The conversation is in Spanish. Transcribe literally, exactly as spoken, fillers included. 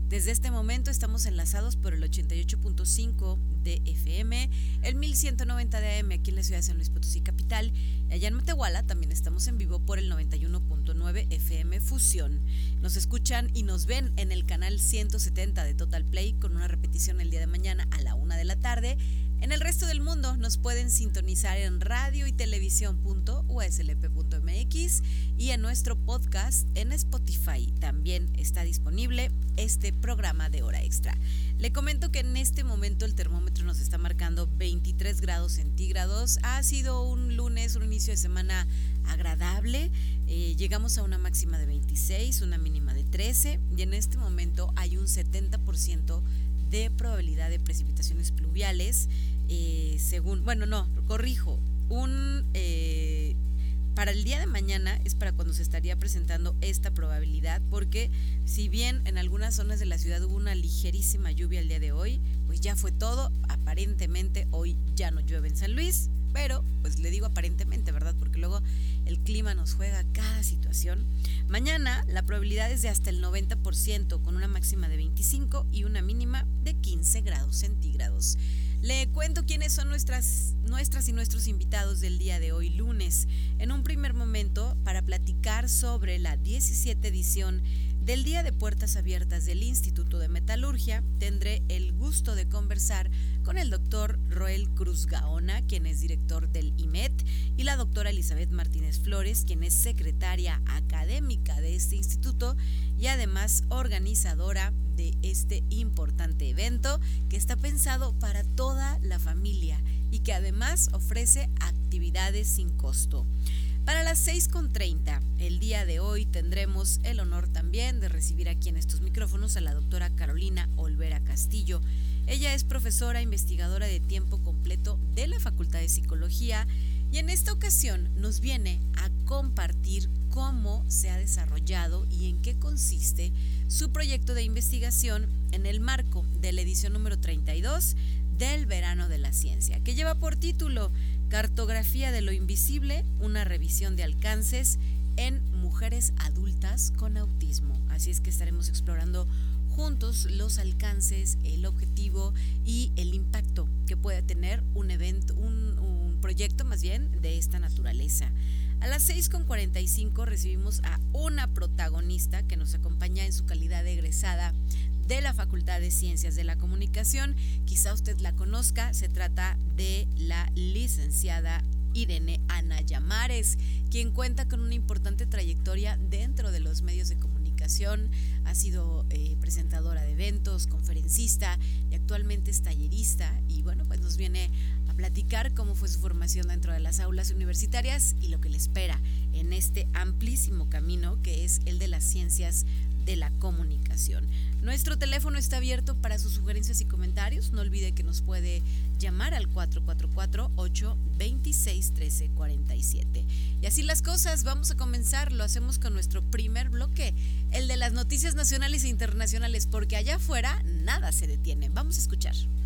Desde este momento estamos enlazados por el ochenta y ocho punto cinco de F M, el mil ciento noventa de A M aquí en la ciudad de San Luis Potosí capital. Y allá en Matehuala también estamos en vivo por el noventa y uno punto nueve F M Fusión. Nos escuchan y nos ven en el canal ciento setenta de Total Play, con una repetición el día de mañana a la una de la tarde. En el resto del mundo nos pueden sintonizar en radio y televisión punto u s l p punto m x y en nuestro podcast en Spotify. También está disponible este programa de Hora Extra. Le comento que en este momento el termómetro nos está marcando veintitrés grados centígrados. Ha sido un lunes, un inicio de semana agradable. Eh, llegamos a una máxima de veintiséis, una mínima de trece, y en este momento hay un setenta por ciento de probabilidad de precipitaciones pluviales, eh, según, bueno, no, corrijo, un eh, para el día de mañana es para cuando se estaría presentando esta probabilidad, porque si bien en algunas zonas de la ciudad hubo una ligerísima lluvia el día de hoy, pues ya fue todo. Aparentemente hoy ya no llueve en San Luis, pero pues le digo aparentemente, ¿verdad? Porque luego el clima nos juega cada situación. Mañana la probabilidad es de hasta el noventa por ciento, con una máxima de veinticinco y una mínima de quince grados centígrados. Le cuento quiénes son nuestras, nuestras y nuestros invitados del día de hoy, lunes. En un primer momento, para platicar sobre la diecisiete edición del Día de Puertas Abiertas del Instituto de Metalurgia, tendré el gusto de conversar con el doctor Roel Cruz Gaona, quien es director del I M E T, y la doctora Elizabeth Martínez Flores, quien es secretaria académica de este instituto y además organizadora de este importante evento que está pensado para toda la familia y que además ofrece actividades sin costo. Para las seis con treinta, el día de hoy, tendremos el honor también de recibir aquí en estos micrófonos a la doctora Carolina Olvera Castillo. Ella es profesora investigadora de tiempo completo de la Facultad de Psicología y en esta ocasión nos viene a compartir cómo se ha desarrollado y en qué consiste su proyecto de investigación en el marco de la edición número treinta y dos del Verano de la Ciencia, que lleva por título Cartografía de lo Invisible, una revisión de alcances en mujeres adultas con autismo. Así es que estaremos explorando juntos los alcances, el objetivo y el impacto que puede tener un evento, un, un proyecto más bien de esta naturaleza. A las seis con cuarenta y cinco recibimos a una protagonista que nos acompaña en su calidad de egresada de la Facultad de Ciencias de la Comunicación. Quizá usted la conozca, se trata de la licenciada Irene Ana Llamares, quien cuenta con una importante trayectoria dentro de los medios de comunicación. Ha sido eh, presentadora de eventos, conferencista y actualmente es tallerista, y bueno, pues nos viene a platicar cómo fue su formación dentro de las aulas universitarias y lo que le espera en este amplísimo camino que es el de las ciencias de la comunicación. Nuestro teléfono está abierto para sus sugerencias y comentarios. No olvide que nos puede llamar al cuatro cuatro cuatro, ocho dos seis, uno tres cuatro siete. Y así las cosas, vamos a comenzar. Lo hacemos con nuestro primer bloque, el de las noticias nacionales e internacionales, porque allá afuera nada se detiene. Vamos a escuchar.